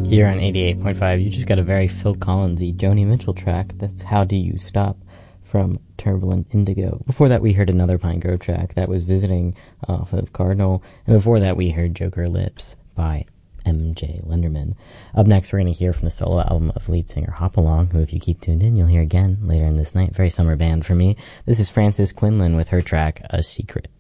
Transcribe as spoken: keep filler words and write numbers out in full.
Here on eighty-eight point five, you just got a very Phil Collins-y Joni Mitchell track. That's How Do You Stop from Turbulent Indigo. Before that, we heard another Pine Grove track that was Visiting off of Cardinal. And before that, we heard Joker Lips by M J Lenderman. Up next, we're going to hear from the solo album of lead singer Hopalong, who, if you keep tuned in, you'll hear again later in this night. Very summer band for me. This is Frances Quinlan with her track, A Secret.